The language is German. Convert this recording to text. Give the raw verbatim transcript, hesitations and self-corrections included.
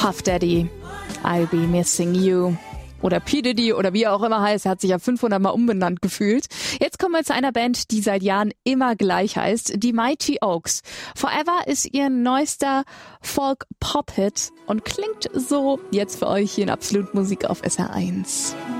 Puff Daddy, I'll Be Missing You. Oder P. Diddy oder wie er auch immer heißt, er hat sich ja fünfhundert Mal umbenannt gefühlt. Jetzt kommen wir zu einer Band, die seit Jahren immer gleich heißt, die Mighty Oaks. Forever ist ihr neuester Folk-Pop-Hit und klingt so jetzt für euch hier in Absolut Musik auf S R eins.